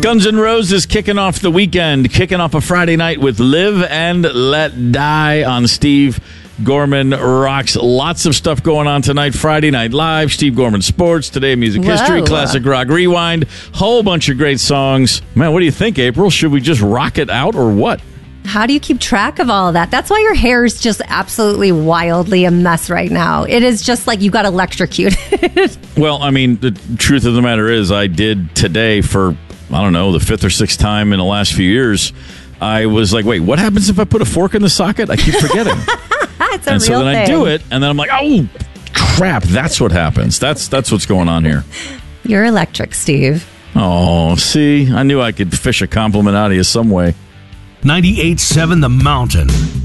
Guns N' Roses kicking off the weekend, kicking off a Friday night with Live and Let Die on Steve Gorman Rocks. Lots of stuff going on tonight. Friday Night Live, Steve Gorman Sports, Today Music History, Classic Rock Rewind, whole bunch of great songs. Man, what do you think, April? Should we just rock it out or what? How do you keep track of all of that? That's why your hair is just absolutely wildly a mess right now. It is just like you got electrocuted. Well, I mean, the truth of the matter is I did today for, I don't know, the fifth or sixth time in the last few years. I was like, wait, what happens if I put a fork in the socket? I keep forgetting. It's a and real so then thing. I do it, and then I'm like, oh, crap, that's what happens. That's what's going on here. You're electric, Steve. Oh, see, I knew I could fish a compliment out of you some way. 98.7 The Mountain.